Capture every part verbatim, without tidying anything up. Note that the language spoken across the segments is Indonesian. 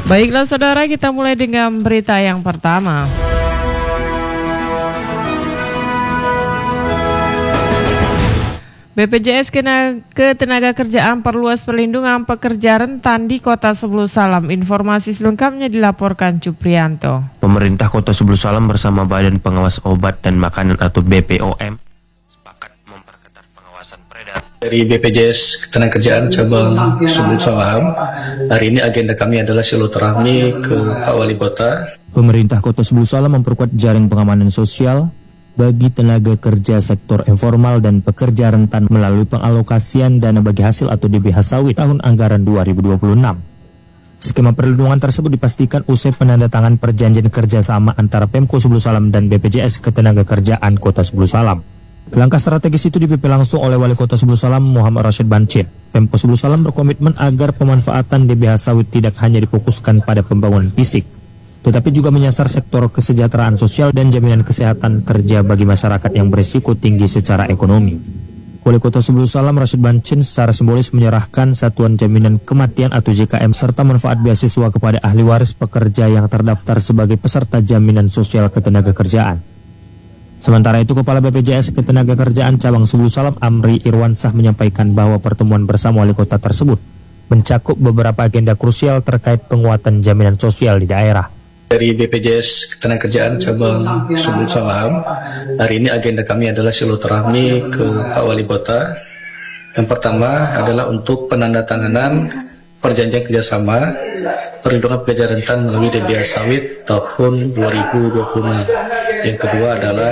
Baiklah saudara, kita mulai dengan berita yang pertama. B P J S Ketenagakerjaan perluas perlindungan pekerja rentan di Kota Sebelu Salam. Informasi selengkapnya dilaporkan Cuprianto. Pemerintah Kota Sebelu Salam bersama Badan Pengawas Obat dan Makanan atau B P O M sepakat memperketat pengawasan peredaran. Dari B P J S Ketenagakerjaan Cabang Sebelu Salam, hari ini agenda kami adalah silaturahmi ke Pak Wali Kota. Pemerintah Kota Sebelu Salam memperkuat jaring pengamanan sosial bagi tenaga kerja sektor informal dan pekerja rentan melalui pengalokasian dana bagi hasil atau D B H sawit tahun anggaran dua ribu dua puluh enam. Skema perlindungan tersebut dipastikan usai penandatangan perjanjian kerjasama antara Pemko Sebelu Salam dan B P J S Ketenagakerjaan Kota Sebelu Salam. Langkah strategis itu dipimpin langsung oleh Wali Kota Sebelu Salam Muhammad Rashid Bancin. Pemko Sebelu Salam berkomitmen agar pemanfaatan D B H sawit tidak hanya difokuskan pada pembangunan fisik, tetapi juga menyasar sektor kesejahteraan sosial dan jaminan kesehatan kerja bagi masyarakat yang berisiko tinggi secara ekonomi. Wali Kota Sebelu Salam Rashid Bancin secara simbolis menyerahkan satuan jaminan kematian atau J K M serta manfaat beasiswa kepada ahli waris pekerja yang terdaftar sebagai peserta jaminan sosial ketenagakerjaan. Sementara itu, Kepala B P J S Ketenagakerjaan Cabang Sebelu Salam Amri Irwansah menyampaikan bahwa pertemuan bersama wali kota tersebut mencakup beberapa agenda krusial terkait penguatan jaminan sosial di daerah. Dari B P J S Ketenagakerjaan Cabang Sebelu Salam, hari ini agenda kami adalah silaturahmi ke Pak Wali Kota. Yang pertama adalah untuk penandatanganan perjanjian kerjasama perlindungan pekerja rentan melalui D B H sawit tahun dua ribu dua puluh enam. Yang kedua adalah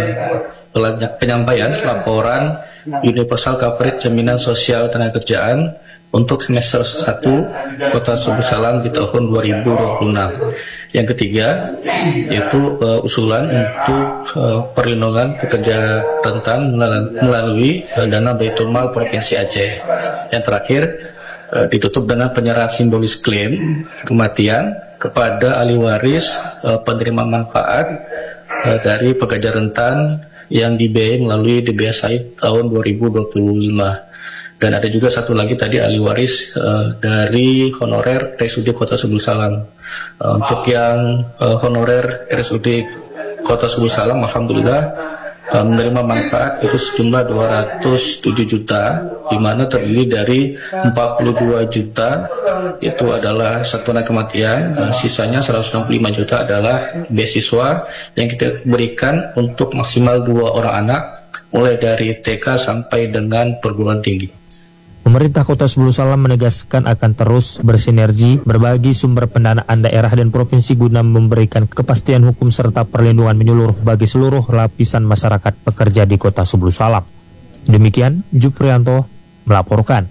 eh, penyampaian laporan Universal Coverage Jaminan Sosial Ketenagakerjaan untuk semester satu Kota Sebelu Salam di tahun dua ribu dua puluh enam. Yang ketiga yaitu uh, usulan untuk uh, perlindungan pekerja rentan melalui uh, dana Baitulmal Provinsi Aceh. Yang terakhir uh, ditutup dengan penyerahan simbolis klaim kematian kepada ahli waris uh, penerima manfaat uh, dari pekerja rentan yang dibiayai melalui D B H sawit tahun dua ribu dua puluh lima. Dan ada juga satu lagi tadi ahli waris uh, dari honorer R S U D Kota Sebelu Salam. Uh, untuk yang uh, honorer R S U D Kota Sebelu Salam, alhamdulillah uh, menerima manfaat itu sejumlah dua ratus tujuh juta, di mana terdiri dari empat puluh dua juta itu adalah satuan kematian, uh, sisanya seratus enam puluh lima juta adalah beasiswa yang kita berikan untuk maksimal dua orang anak, mulai dari T K sampai dengan perguruan tinggi. Pemerintah Kota Sebelu Salam menegaskan akan terus bersinergi berbagi sumber pendanaan daerah dan provinsi guna memberikan kepastian hukum serta perlindungan menyeluruh bagi seluruh lapisan masyarakat pekerja di Kota Sebelu Salam. Demikian Juprianto melaporkan.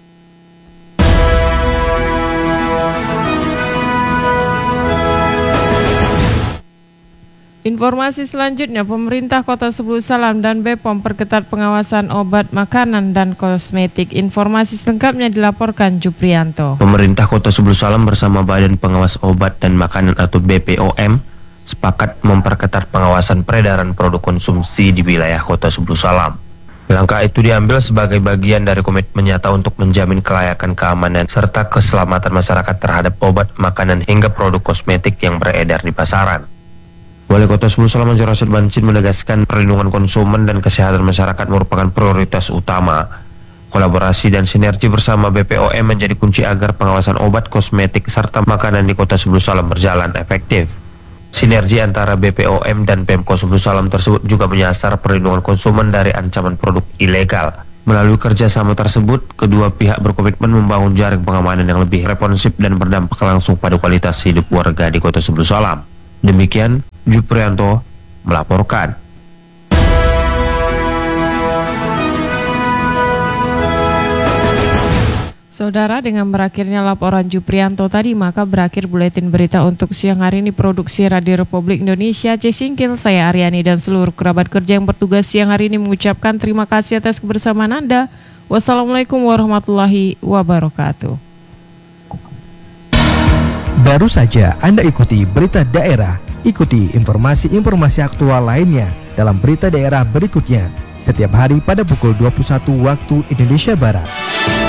Informasi selanjutnya, pemerintah Kota Sebelu Salam dan B P O M perketat pengawasan obat, makanan, dan kosmetik. Informasi selengkapnya dilaporkan Juprianto. Pemerintah Kota Sebelu Salam bersama Badan Pengawas Obat dan Makanan atau B P O M sepakat memperketat pengawasan peredaran produk konsumsi di wilayah Kota Sebelu Salam. Langkah itu diambil sebagai bagian dari komitmen nyata untuk menjamin kelayakan, keamanan, serta keselamatan masyarakat terhadap obat, makanan, hingga produk kosmetik yang beredar di pasaran. Wali Kota Sebelu Salam Rashid Bancin menegaskan perlindungan konsumen dan kesehatan masyarakat merupakan prioritas utama. Kolaborasi dan sinergi bersama B P O M menjadi kunci agar pengawasan obat, kosmetik, serta makanan di Kota Sebelu Salam berjalan efektif. Sinergi antara B P O M dan Pemko Sebelu Salam tersebut juga menyasar perlindungan konsumen dari ancaman produk ilegal. Melalui kerjasama tersebut, kedua pihak berkomitmen membangun jaring pengamanan yang lebih responsif dan berdampak langsung pada kualitas hidup warga di Kota Sebelu Salam. Demikian Juprianto melaporkan. Saudara, dengan berakhirnya laporan Juprianto tadi, maka berakhir buletin berita untuk siang hari ini produksi Radio Republik Indonesia Aceh Singkil. Saya Aryani dan seluruh kerabat kerja yang bertugas siang hari ini mengucapkan terima kasih atas kebersamaan Anda. Wassalamualaikum warahmatullahi wabarakatuh. Baru saja Anda ikuti berita daerah. Ikuti informasi-informasi aktual lainnya dalam berita daerah berikutnya setiap hari pada pukul dua puluh satu waktu Indonesia Barat.